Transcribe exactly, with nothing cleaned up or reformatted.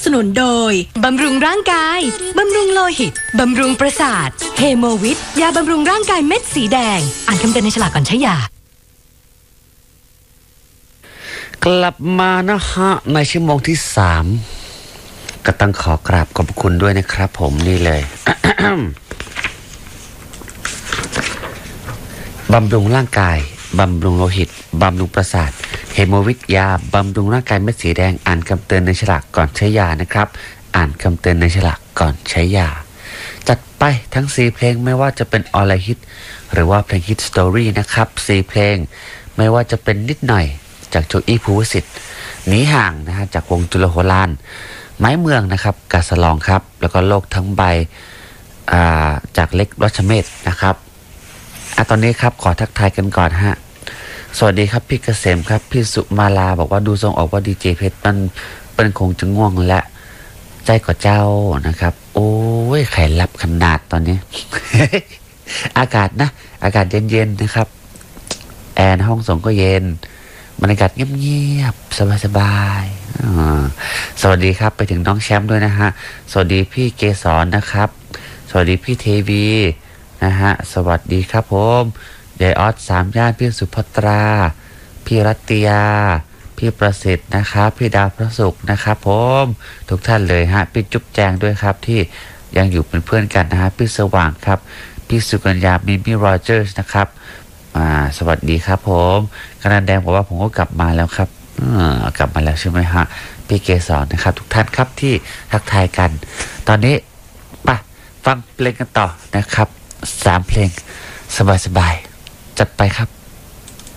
นุนโดยบำรุงร่างกายบำรุงโลหิตบำรุงประสาทเฮโมวิทยาบำรุงร่างกายเม็ดสีแดงอ่านคำเตือนในฉลากก่อนใช้ยากลับมานะฮะในชั่วโมงที่สามก็ต้องขอกราบขอบคุณด้วยนะครับผมนี่เลย บำรุงร่างกายบำรุงโลหิตบำรุงประสาทเฮโมวิทยาบำรุงร่างกายเม็ดสีแดงอ่านคำเตือนในฉลากก่อนใช้ยานะครับอ่านคำเตือนในฉลากก่อนใช้ยาจัดไปทั้งสี่เพลงไม่ว่าจะเป็นออลฮิตหรือว่าเพลงฮิตสตอรี่นะครับสี่เพลงไม่ว่าจะเป็นนิดหน่อยจากโจอี้ภูวสิทธิ์หนีห่างนะฮะจากวงจุลโหฬารไม้เมืองนะครับกาสลองครับแล้วก็โลกทั้งใบอ่าจากเล็กรัชเมธนะครับอ่ะตอนนี้ครับขอทักทายกันก่อนฮะสวัสดีครับพี่เกษมครับพี่สุมาลาบอกว่าดูทรงออกว่าดีเจเพชรมันเป็นคงจะง่วงและใจกว่าเจ้านะครับโอ้ยไข่ลับขนาดตอนนี้ อากาศนะอากาศเย็นๆนะครับแอร์ในห้องส่งก็เย็นบรรยากาศเงียบๆสบายๆสวัสดีครับไปถึงน้องแชมป์ด้วยนะฮะสวัสดีพี่เกสรนะครับสวัสดีพี่เทวีนะฮะสวัสดีครับผมยายออสสามย่านพี่สุภัตราพี่รัตยาพี่ประสิทธิ์นะครับพี่ดาวพระศุกร์นะครับผมทุกท่านเลยฮะพี่จุ๊บแจงด้วยครับที่ยังอยู่เป็นเพื่อนกันนะฮะพี่สว่างครับพี่สุกัญญามิมี่โรเจอร์สนะครับอ่าสวัสดีครับผมกนันแดงบอกว่าผมก็กลับมาแล้วครับเออกลับมาแล้วใช่ไหมฮะพี่เกสรนะครับทุกท่านครับที่ทักทายกันตอนนี้ไปฟังเพลงกันต่อนะครับสามเพลงสบายๆจัดไปครับ